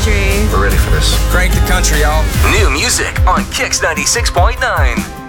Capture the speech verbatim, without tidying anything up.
country. We're ready for this. Crank the country, y'all. New music on Kix ninety-six point nine.